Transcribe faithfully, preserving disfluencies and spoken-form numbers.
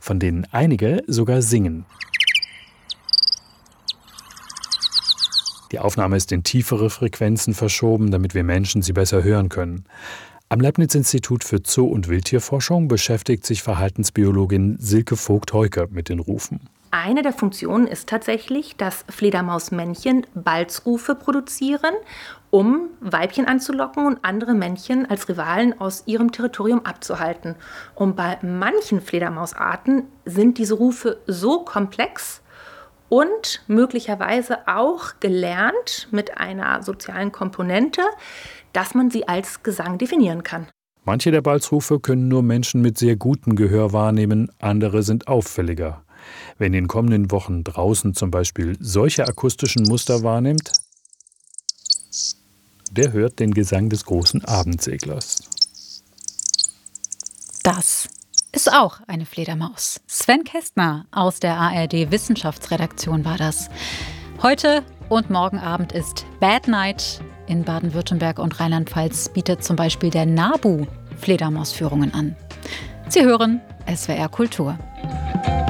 von denen einige sogar singen. Die Aufnahme ist in tiefere Frequenzen verschoben, damit wir Menschen sie besser hören können. Am Leibniz-Institut für Zoo- und Wildtierforschung beschäftigt sich Verhaltensbiologin Silke Vogt-Heuke mit den Rufen. Eine der Funktionen ist tatsächlich, dass Fledermausmännchen Balzrufe produzieren, um Weibchen anzulocken und andere Männchen als Rivalen aus ihrem Territorium abzuhalten. Und bei manchen Fledermausarten sind diese Rufe so komplex und möglicherweise auch gelernt mit einer sozialen Komponente, dass man sie als Gesang definieren kann. Manche der Balzrufe können nur Menschen mit sehr gutem Gehör wahrnehmen, andere sind auffälliger. Wer in den kommenden Wochen draußen zum Beispiel solche akustischen Muster wahrnimmt, der hört den Gesang des großen Abendseglers. Das ist auch eine Fledermaus. Sven Kästner aus der A R D-Wissenschaftsredaktion war das. Heute und morgen Abend ist Bad Night. In Baden-Württemberg und Rheinland-Pfalz bietet zum Beispiel der NABU Fledermausführungen an. Sie hören S W R Kultur.